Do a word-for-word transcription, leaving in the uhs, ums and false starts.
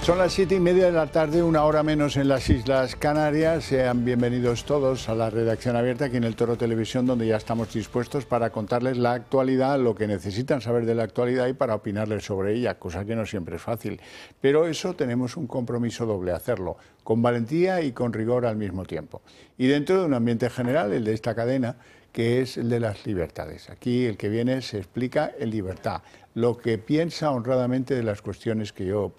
Son las siete y media de la tarde, una hora menos en las Islas Canarias. Sean bienvenidos todos a la redacción abierta aquí en el Toro Televisión, donde ya estamos dispuestos para contarles la actualidad, lo que necesitan saber de la actualidad y para opinarles sobre ella, cosa que no siempre es fácil. Pero eso tenemos un compromiso doble, hacerlo con valentía y con rigor al mismo tiempo. Y dentro de un ambiente general, el de esta cadena, que es el de las libertades. Aquí el que viene se explica en libertad, lo que piensa honradamente de las cuestiones que yo